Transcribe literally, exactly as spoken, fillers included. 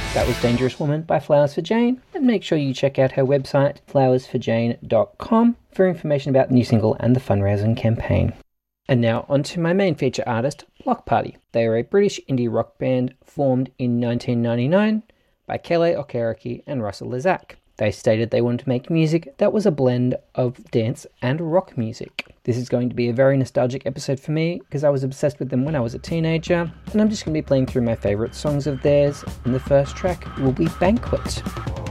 That was Dangerous Woman by Flowers for Jane, and make sure you check out her website, flowers for jane dot com, for information about the new single and the fundraising campaign. And now on to my main feature artist, Bloc Party. They are a British indie rock band formed in nineteen ninety-nine by Kele Okereke and Russell Lizak. They stated they wanted to make music that was a blend of dance and rock music. This is going to be a very nostalgic episode for me because I was obsessed with them when I was a teenager, and I'm just going to be playing through my favourite songs of theirs, and the first track will be Banquet.